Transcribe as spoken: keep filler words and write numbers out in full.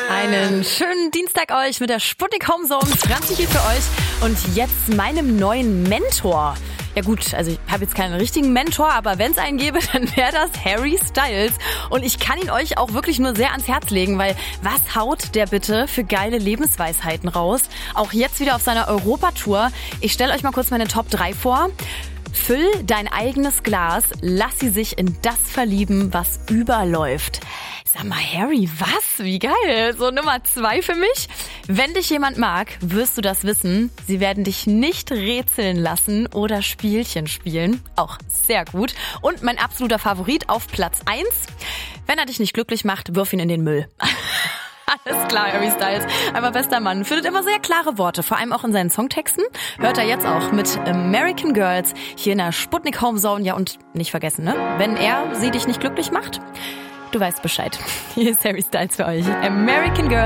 Einen schönen Dienstag euch mit der Sputnik Homezone. Franzi hier für euch und jetzt meinem neuen Mentor. Ja gut, also ich habe jetzt keinen richtigen Mentor, aber wenn es einen gäbe, dann wäre das Harry Styles. Und ich kann ihn euch auch wirklich nur sehr ans Herz legen, weil was haut der bitte für geile Lebensweisheiten raus? Auch jetzt wieder auf seiner Europatour. Ich stelle euch mal kurz meine Top drei vor. Füll dein eigenes Glas, lass sie sich in das verlieben, was überläuft. Sag mal, Harry, was? Wie geil. So Nummer zwei für mich. Wenn dich jemand mag, wirst du das wissen. Sie werden dich nicht rätseln lassen oder Spielchen spielen. Auch sehr gut. Und mein absoluter Favorit auf Platz eins. Wenn er dich nicht glücklich macht, wirf ihn in den Müll. Alles klar, Harry Styles. Einfach bester Mann. Findet immer sehr klare Worte, vor allem auch in seinen Songtexten. Hört er jetzt auch mit American Girls hier in der Sputnik Homezone. Ja, und nicht vergessen, ne? Wenn er sie dich nicht glücklich macht, du weißt Bescheid. Hier ist Harry Styles für euch. American Girls.